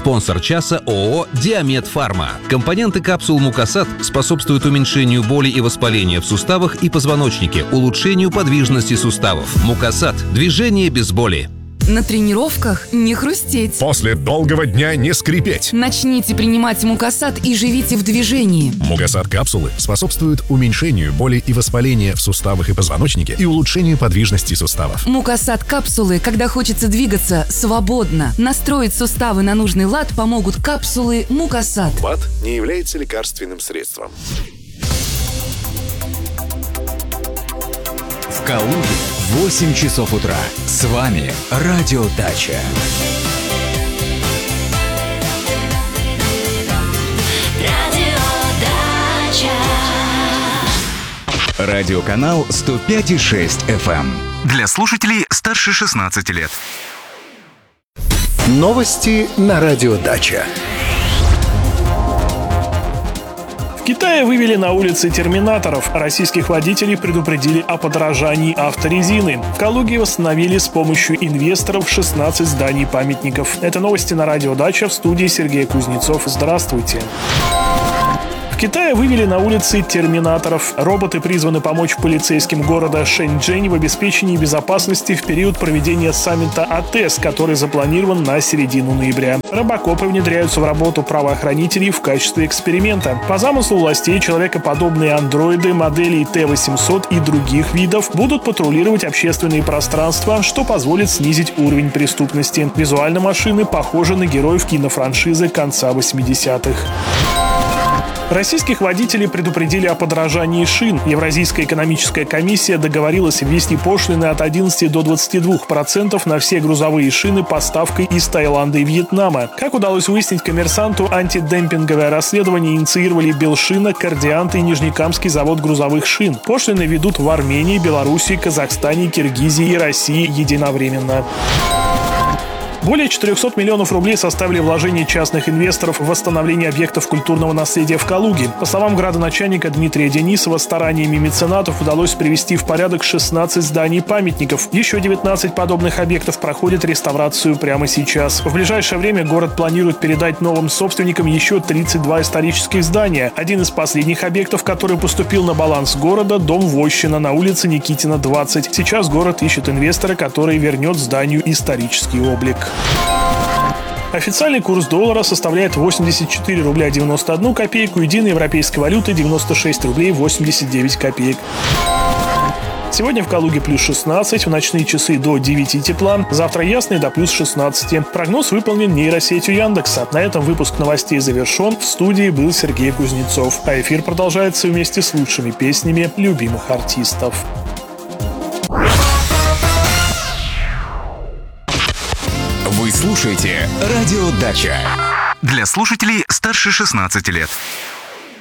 Спонсор часа ООО «Диамед Фарма». Компоненты капсул Мукасат способствуют уменьшению боли и воспаления в суставах и позвоночнике, улучшению подвижности суставов. Мукасат – движение без боли. На тренировках не хрустеть. После долгого дня не скрипеть. Начните принимать Мукасат и живите в движении. Мукасат капсулы способствуют уменьшению боли и воспаления в суставах и позвоночнике и улучшению подвижности суставов. Мукасат капсулы, когда хочется двигаться свободно. Настроить суставы на нужный лад помогут капсулы Мукасат. ВАТ не является лекарственным средством. В Калуге 8 часов утра. С вами Радио Дача. Радиоканал 105,6 FM. Для слушателей старше 16 лет. Новости на Радио Дача. В Китае вывели на улицы терминаторов. Российских водителей предупредили о подорожании авторезины. В Калуге восстановили с помощью инвесторов 16 зданий-памятников. Это новости на Радио Дача, в студии Сергей Кузнецов. Здравствуйте. В Китае вывели на улицы терминаторов. Роботы призваны помочь полицейским города Шэньчжэнь в обеспечении безопасности в период проведения саммита АТЭС, который запланирован на середину ноября. Робокопы внедряются в работу правоохранителей в качестве эксперимента. По замыслу властей, человекоподобные андроиды моделей Т-800 и других видов будут патрулировать общественные пространства, что позволит снизить уровень преступности. Визуально машины похожи на героев кинофраншизы конца 80-х. Российских водителей предупредили о подорожании шин. Евразийская экономическая комиссия договорилась ввести пошлины от 11 до 22% на все грузовые шины поставкой из Таиланда и Вьетнама. Как удалось выяснить «Коммерсанту», антидемпинговое расследование инициировали Белшина, Кардиант и Нижнекамский завод грузовых шин. Пошлины ведут в Армении, Беларуси, Казахстане, Киргизии и России единовременно. Более 400 миллионов рублей составили вложения частных инвесторов в восстановление объектов культурного наследия в Калуге. По словам градоначальника Дмитрия Денисова, стараниями меценатов удалось привести в порядок 16 зданий-памятников. Еще 19 подобных объектов проходят реставрацию прямо сейчас. В ближайшее время город планирует передать новым собственникам еще 32 исторических здания. Один из последних объектов, который поступил на баланс города – дом Вощина на улице Никитина, 20. Сейчас город ищет инвестора, который вернет зданию исторический облик. Официальный курс доллара составляет 84 рубля 91 копейку, единой европейской валюты 96 рублей 89 копеек. Сегодня в Калуге плюс 16, в ночные часы до 9 тепла, завтра ясный до плюс 16. Прогноз выполнен нейросетью Яндекса. На этом выпуск новостей завершен. В студии был Сергей Кузнецов. А эфир продолжается вместе с лучшими песнями любимых артистов. Вы слушаете Радио Дача. Для слушателей старше 16 лет.